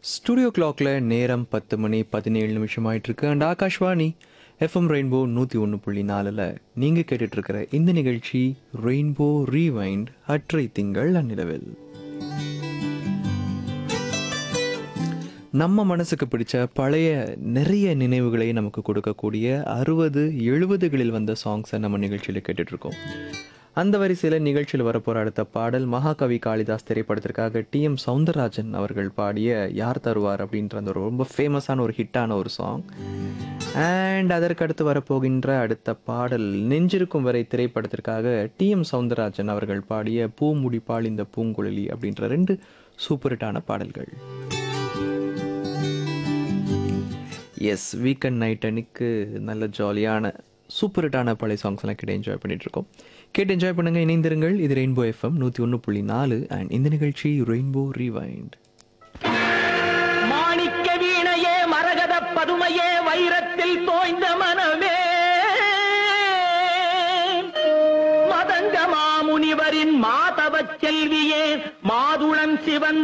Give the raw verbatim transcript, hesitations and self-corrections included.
Studio கிளாக்ல நேரம் பத்து மணி பதினேழு நிமிஷம் ஆயிட்டு இருக்கு. அண்ட் ஆகாஷ்வாணி எஃப்எம் ரெயின்போ நூற்றி ஒன்று புள்ளி நாலில் நீங்கள் கேட்டுட்டு இருக்கிற இந்த நிகழ்ச்சி ரெயின்போ ரீவைண்ட் அற்றை திங்கள் அந்நிலவில். நம்ம மனசுக்கு பிடிச்ச பழைய நிறைய நினைவுகளை நமக்கு கொடுக்கக்கூடிய அறுபது எழுபதுகளில் வந்த சாங்ஸை நம்ம நிகழ்ச்சியில் கேட்டுட்ருக்கோம். அந்த வரிசையில் நிகழ்ச்சியில் வரப்போகிற அடுத்த பாடல் மகாகவி காளிதாஸ் திரைப்படத்திற்காக டி எம் சௌந்தரராஜன் அவர்கள் பாடிய யார் தருவார் அப்படின்ற அந்த ஒரு ரொம்ப ஃபேமஸான ஒரு ஹிட்டான ஒரு சாங். அண்ட் அதற்கடுத்து வரப்போகின்ற அடுத்த பாடல் நெஞ்சிருக்கும் வரை திரைப்படத்திற்காக டி எம் சௌந்தரராஜன் அவர்கள் பாடிய பூ முடிப்பால் இந்த பூங்குழலி அப்படின்ற ரெண்டு சூப்பர் ஹிட்டான பாடல்கள். எஸ், வீக்கெண்ட் நைட் அன்னைக்கு நல்ல ஜாலியான சூப்பர் ஹிட்டான பழைய சாங்ஸ் எல்லாம் கேட்டு என்ஜாய் பண்ணிட்டு இருக்கோம். கேட்டு என்ஜாய் பண்ணுங்க, இணைந்திருங்கள். இது ரெயின்போ எஃப்எம் நூற்றி ஒன்று புள்ளி நாலு அண்ட் இந்த நிகழ்ச்சி ரெயின்போ ரீவைண்ட். மாணிக்க வீணையே மரகத பதுமையே வைரத்தில் தோய்ந்த மனமே மதங்க மாமுனிவரின் மாதவ செல்வியே மாதுளம் சிவந்த